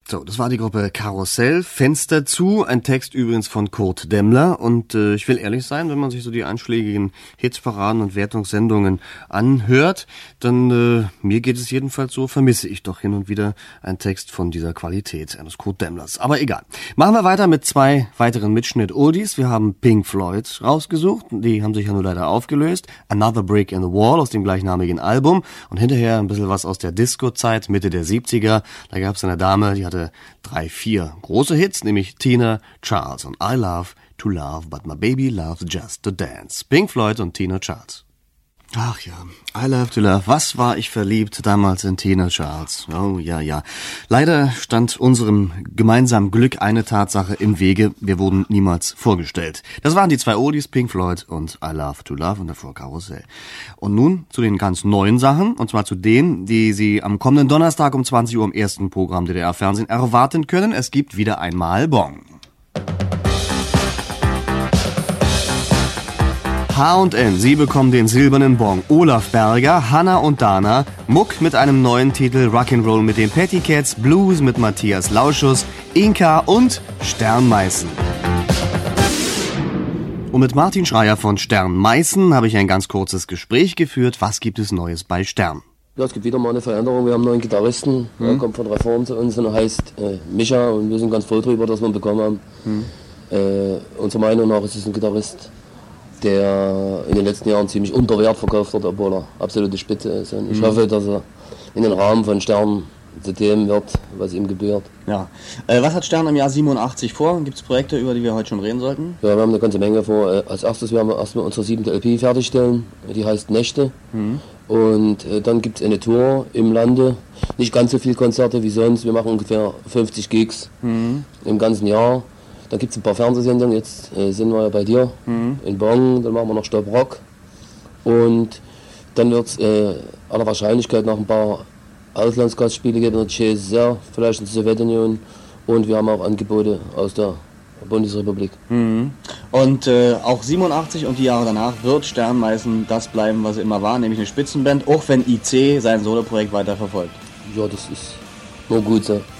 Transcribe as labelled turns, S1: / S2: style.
S1: So, das war die Gruppe Karussell, Fenster zu, ein Text übrigens von Kurt Demmler und ich will ehrlich sein, wenn man sich so die einschlägigen Hitsparaden und Wertungssendungen anhört, dann mir geht es jedenfalls so, vermisse ich doch hin und wieder einen Text von dieser Qualität eines Kurt Demmlers. Aber egal. Machen wir weiter mit 2 weiteren Mitschnitt-Oldies. Wir haben Pink Floyd rausgesucht, die haben sich ja nur leider aufgelöst. Another Brick in the Wall aus dem gleichnamigen Album und hinterher ein bisschen was aus der Disco-Zeit, Mitte der 70er. Da gab es eine Dame, die hatte 3, 4 große Hits, nämlich Tina Charles und I Love to Love, but my baby loves just to dance. Pink Floyd und Tina Charles. Ach ja, I Love to Love. Was war ich verliebt damals in Tina Charles? Oh ja, ja. Leider stand unserem gemeinsamen Glück eine Tatsache im Wege. Wir wurden niemals vorgestellt. Das waren die 2 Oldies, Pink Floyd und I Love to Love und davor Karussell. Und nun zu den ganz neuen Sachen, und zwar zu denen, die Sie am kommenden Donnerstag um 20 Uhr im ersten Programm DDR Fernsehen erwarten können. Es gibt wieder einmal Bong. H&N, Sie bekommen den silbernen Bong. Olaf Berger, Hanna und Dana, Muck mit einem neuen Titel, Rock'n'Roll mit den Pettycats, Blues mit Matthias Lauschus, Inka und Stern-Meißen. Und mit Martin Schreier von Stern-Meißen habe ich ein ganz kurzes Gespräch geführt. Was gibt es Neues bei Stern?
S2: Ja, es gibt wieder mal eine Veränderung. Wir haben einen neuen Gitarristen, der kommt von Reform zu uns und heißt Micha, und wir sind ganz froh darüber, dass wir ihn bekommen haben. Unserer Meinung nach ist es ein Gitarrist, der in den letzten Jahren ziemlich unter Wert verkauft wird, obwohl er absolute Spitze ist. Und ich hoffe, dass er in den Rahmen von Stern zu dem wird, was ihm gebührt.
S1: Ja. Was hat Stern im Jahr 87 vor? Gibt es Projekte, über die wir heute schon reden sollten?
S2: Ja, wir haben eine ganze Menge vor. Als erstes werden wir erstmal unsere 7. LP fertigstellen. Die heißt Nächte. Und dann gibt es eine Tour im Lande. Nicht ganz so viele Konzerte wie sonst. Wir machen ungefähr 50 Gigs im ganzen Jahr. Dann gibt es ein paar Fernsehsendungen, jetzt sind wir ja bei dir in Bonn, dann machen wir noch Stop Rock. Und dann wird es aller Wahrscheinlichkeit noch ein paar Auslandsgastspiele geben, in der CSSR, vielleicht in der Sowjetunion. Und wir haben auch Angebote aus der Bundesrepublik.
S1: Und auch 87 und die Jahre danach wird Stern-Meißen das bleiben, was er immer war, nämlich eine Spitzenband, auch wenn IC sein Soloprojekt weiter verfolgt.
S2: Ja, das ist nur gut so.